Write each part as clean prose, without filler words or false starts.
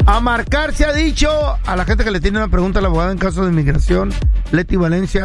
A marcar se ha dicho a la gente que le tiene una pregunta a la abogada en caso de inmigración. Leti Valencia,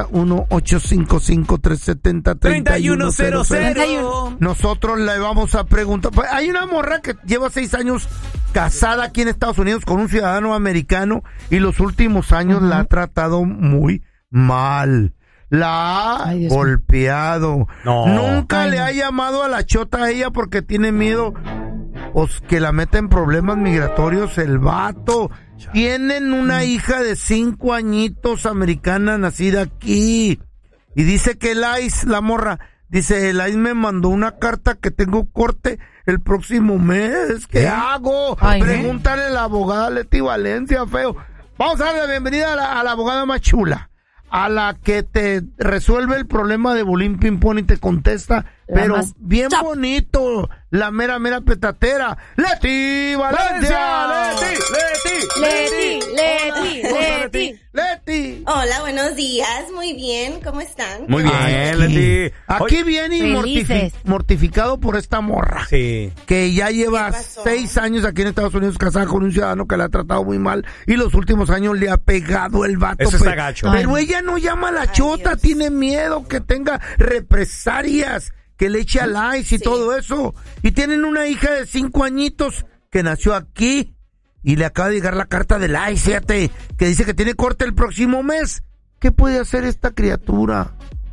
1-855-370-3100. Nosotros le vamos a preguntar. Hay una morra que lleva 6 años casada aquí en Estados Unidos con un ciudadano americano y los últimos años la ha tratado muy mal. La ha golpeado. Nunca le ha llamado a la chota a ella porque tiene miedo pues que la meta en problemas migratorios el vato. Tienen una hija de 5 añitos americana nacida aquí. Y dice que el ICE, la morra, dice, el ICE me mandó una carta que tengo corte el próximo mes. ¿Qué hago? Pregúntale a la abogada Leti Valencia, feo. Vamos a darle la bienvenida a la abogada más chula. A la que te resuelve el problema de bullying ping-pong y te contesta, pero bien bonito, la mera petatera. ¡Leti Valencia! ¡Leti! Hola, buenos días, muy bien, ¿cómo están? Muy bien, Leti. Aquí viene y mortificado por esta morra. Sí. Que ya lleva 6 años aquí en Estados Unidos casada con un ciudadano que la ha tratado muy mal y los últimos años le ha pegado el vato. Eso está gacho. Pero ella no llama a la chota, Dios. Tiene miedo que tenga represalias, que le eche al ICE y todo eso. Y tienen una hija de 5 añitos que nació aquí y le acaba de llegar la carta del ICE, fíjate, que dice que tiene corte el próximo mes. ¿Qué puede hacer esta criatura?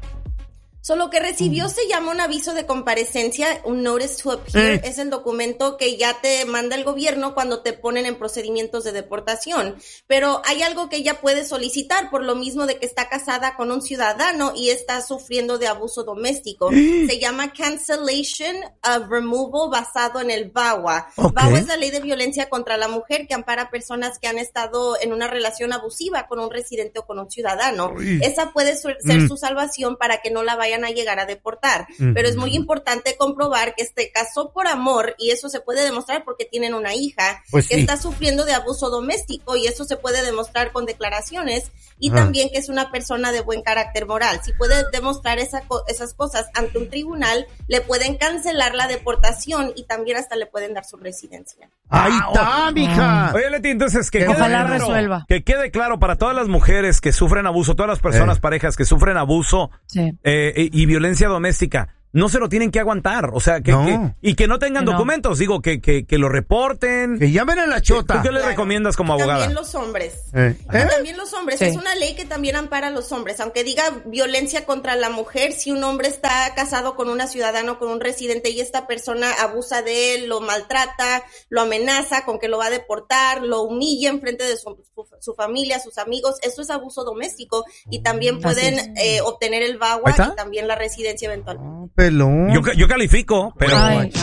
Lo que recibió se llama un aviso de comparecencia, un notice to appear, es el documento que ya te manda el gobierno cuando te ponen en procedimientos de deportación. Pero hay algo que ella puede solicitar por lo mismo de que está casada con un ciudadano y está sufriendo de abuso doméstico. Se llama cancellation of removal basado en el VAWA. VAWA es la ley de violencia contra la mujer que ampara a personas que han estado en una relación abusiva con un residente o con un ciudadano. Esa puede ser su salvación para que no la vayan a llegar a deportar, pero es muy importante comprobar que se casó por amor y eso se puede demostrar porque tienen una hija que está sufriendo de abuso doméstico y eso se puede demostrar con declaraciones y también que es una persona de buen carácter moral. Si puede demostrar esas cosas ante un tribunal, le pueden cancelar la deportación y también hasta le pueden dar su residencia. ¡Ahí está, mija! Oye, Leti, entonces que ojalá resuelva. Que quede claro para todas las mujeres que sufren abuso, todas las personas, parejas que sufren abuso y violencia doméstica, no se lo tienen que aguantar, o sea, y que no tengan documentos, digo, que lo reporten. Que llamen a la chota. ¿Tú qué le recomiendas como abogada? También los hombres. También los hombres. Es una ley que también ampara a los hombres. Aunque diga violencia contra la mujer, si un hombre está casado con una ciudadana, con un residente y esta persona abusa de él, lo maltrata, lo amenaza con que lo va a deportar, lo humilla en frente de su familia, sus amigos, eso es abuso doméstico y también pueden obtener el VAWA y también la residencia eventual. Yo califico, pero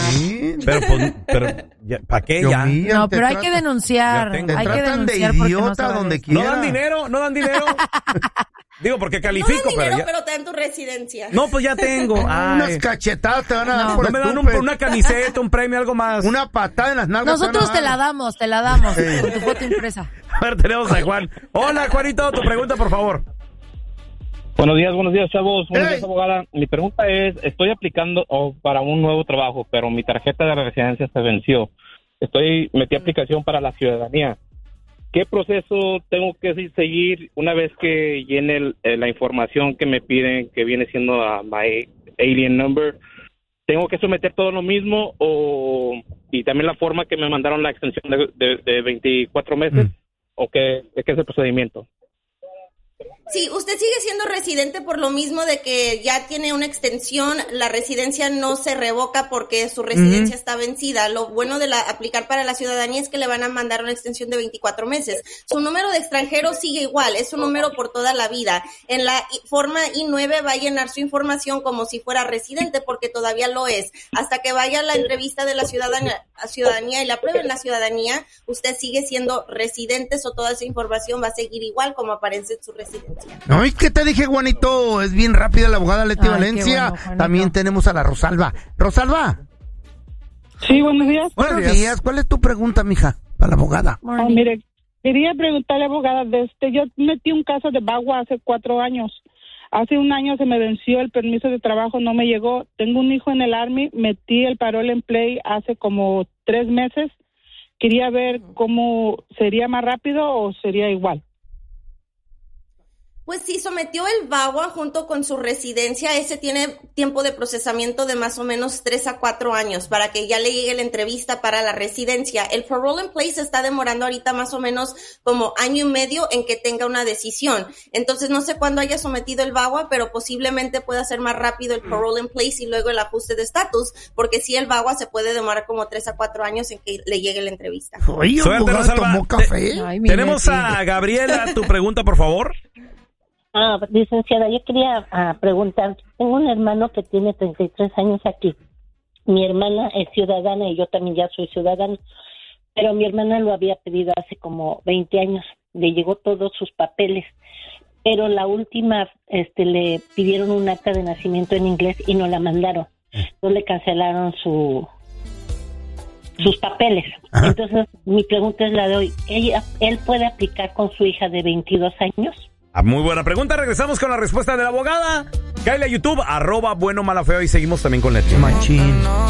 ¿para qué ya? No, pero hay que denunciar. Te tratan de idiota donde quiera. No dan dinero. Digo, porque califico, no dan dinero, pero te dan tu residencia. No, pues ya tengo. Unas cachetadas te van a dar. No me dan una camiseta, un premio, algo más. Una patada en las nalgas. Nosotros te la damos, con tu foto impresa. A ver, tenemos a Juan. Hola, Juanito, tu pregunta, por favor. Buenos días, chavos. Buenos días, abogada. Mi pregunta es, estoy aplicando para un nuevo trabajo, pero mi tarjeta de residencia se venció. Metí aplicación para la ciudadanía. ¿Qué proceso tengo que seguir una vez que llene la información que me piden, que viene siendo my alien number? ¿Tengo que someter todo lo mismo y también la forma que me mandaron la extensión de 24 meses? ¿O qué es el procedimiento? Sí, usted sigue siendo residente por lo mismo de que ya tiene una extensión, la residencia no se revoca porque su residencia está vencida. Lo bueno de aplicar para la ciudadanía es que le van a mandar una extensión de 24 meses. Su número de extranjero sigue igual, es un número por toda la vida. En la forma I-9 va a llenar su información como si fuera residente porque todavía lo es. Hasta que vaya a la entrevista de la ciudadanía y le aprueben la ciudadanía, usted sigue siendo residente, toda esa información va a seguir igual como aparece en su residencia. No, ¿y qué te dije, Juanito? Es bien rápida la abogada Leti Valencia. Bueno, también tenemos a la Rosalba. ¿Rosalba? Sí, buenos días. Buenos días. ¿Cuál es tu pregunta, mija, para la abogada? Mire, quería preguntarle, abogada, yo metí un caso de VAWA hace 4 años. Hace 1 año se me venció el permiso de trabajo, no me llegó. Tengo un hijo en el Army, metí el parole en play hace como 3 meses. Quería ver cómo sería más rápido o sería igual. Pues sí, sometió el VAWA junto con su residencia. Ese tiene tiempo de procesamiento de más o menos 3 a 4 años para que ya le llegue la entrevista para la residencia. El parole in place está demorando ahorita más o menos como año y medio en que tenga una decisión. Entonces no sé cuándo haya sometido el VAWA, pero posiblemente pueda ser más rápido el parole in place y luego el ajuste de estatus, porque sí, el VAWA se puede demorar como 3 a 4 años en que le llegue la entrevista. Oye, suerte, Rosalba. ¿Tomó café? Tenemos a Gabriela. Tu pregunta, por favor. Licenciada, yo quería preguntar, tengo un hermano que tiene 33 años aquí. Mi hermana es ciudadana y yo también ya soy ciudadana, pero mi hermana lo había pedido hace como 20 años, le llegó todos sus papeles, pero la última le pidieron un acta de nacimiento en inglés y no la mandaron, entonces le cancelaron sus papeles. Ajá. Entonces mi pregunta es la de hoy, ¿él puede aplicar con su hija de 22 años? Muy buena pregunta. Regresamos con la respuesta de la abogada. Cáele a YouTube, @bueno malafeo, y seguimos también con Leti. Machín.